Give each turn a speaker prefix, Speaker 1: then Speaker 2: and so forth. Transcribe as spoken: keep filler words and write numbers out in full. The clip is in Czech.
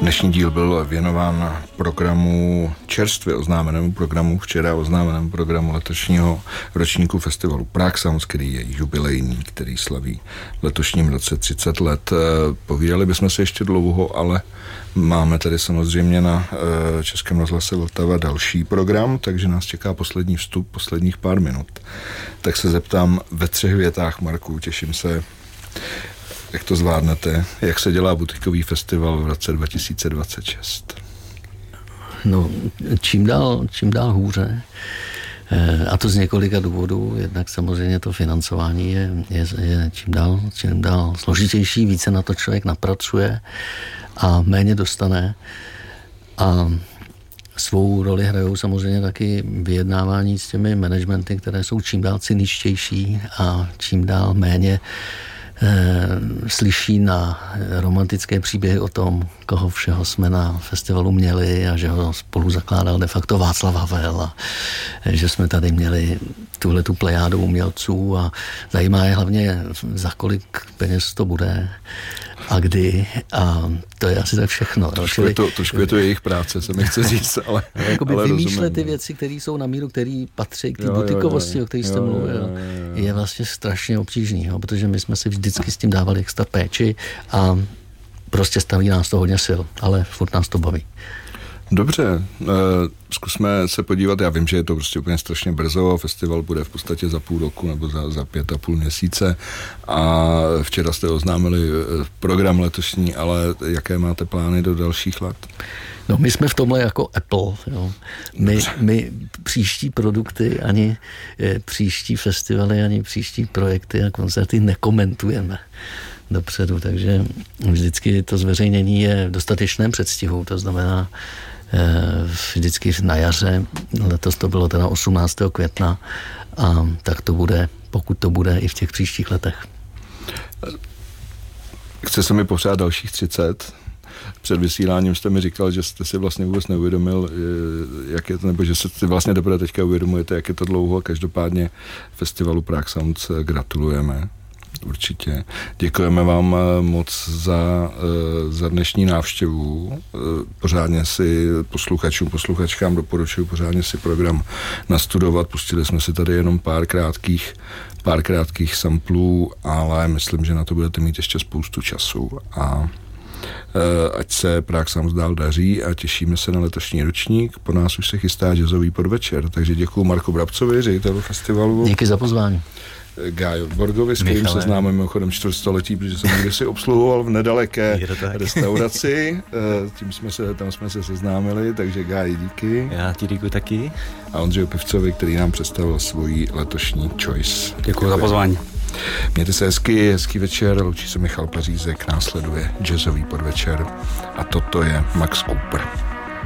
Speaker 1: Dnešní díl byl věnován programu, čerstvě oznámenému programu, včera oznámenému programu letošního ročníku festivalu Prague Sounds, který je jubilejní, který slaví v letošním roce třicet let. Povídali bychom se ještě dlouho, ale máme tady samozřejmě na Českém rozhlase Vltava další program, takže nás čeká poslední vstup, posledních pár minut. Tak se zeptám ve třech větách, Marku, těším se. Jak to zvládnete? Jak se dělá butikový festival v roce dva tisíce dvacet šest?
Speaker 2: No, čím dál, čím dál hůře. A to z několika důvodů. Jednak samozřejmě to financování je, je, je čím dál, čím dál složitější, více na to člověk napracuje a méně dostane. A svou roli hrajou samozřejmě taky vyjednávání s těmi managementy, které jsou čím dál cyničtější a čím dál méně slyší na romantické příběhy o tom, koho všeho jsme na festivalu měli a že ho spolu zakládal de facto Václav Havel a že jsme tady měli tuhle tu plejádu umělců a zajímá je hlavně, za kolik peněz to bude a kdy, a to je asi tak všechno.
Speaker 1: Trošku, Čili, je, to, trošku je to jejich práce, se mi chce říct, ale
Speaker 2: jakoby
Speaker 1: ale
Speaker 2: vymýšlet ty věci, které jsou na míru, které patří k té butikovosti, o které jste jo, mluvil, jo, jo, jo. je vlastně strašně obtížný, jo, protože my jsme si vždycky s tím dávali extra péči a prostě staví nás to hodně sil, ale furt nás to baví.
Speaker 1: Dobře, zkusme se podívat, já vím, že je to prostě úplně strašně brzo, festival bude v podstatě za půl roku nebo za, za pět a půl měsíce a včera jste oznámili program letošní, ale jaké máte plány do dalších let?
Speaker 2: No, my jsme v tomhle jako Apple, jo. My, my příští produkty, ani e, příští festivaly, ani příští projekty a koncerty nekomentujeme dopředu, takže vždycky to zveřejnění je v dostatečném předstihu, to znamená vždycky na jaře, letos to bylo teda osmnáctého května a tak to bude, pokud to bude i v těch příštích letech.
Speaker 1: Chce se mi popřát dalších třicet. Před vysíláním jste mi říkal, že jste si vlastně vůbec neuvědomil, jak je to, nebo že se si vlastně teprve teďka uvědomujete, jak je to dlouho. Každopádně festivalu Prague Sounds gratulujeme. Určitě. Děkujeme vám moc za, za dnešní návštěvu. Pořádně si posluchačům, posluchačkám doporučuji pořádně si program nastudovat. Pustili jsme si tady jenom pár krátkých, pár krátkých samplů, ale myslím, že na to budete mít ještě spoustu času. A ať se Prague Sounds dál daří a těšíme se na letošní ročník. Po nás už se chystá jazzový podvečer, takže děkuji Marku Brabcovi, řediteli festivalu.
Speaker 2: Díky za pozvání.
Speaker 1: Gájo Borgovi, s kterým se známe mimochodem čtvrtstoletí, protože jsem někdy si obsluhoval v nedaleké restauraci. Tím jsme se, tam jsme se seznámili, takže Gáji, díky.
Speaker 3: Já ti díky taky.
Speaker 1: A Ondřeju Pivcovi, který nám představil svoji letošní choice.
Speaker 3: Děkuji za pozvání.
Speaker 1: Mějte se hezky, hezký večer, loučí se Michal Pařízek, následuje jazzový podvečer a toto je Max Cooper.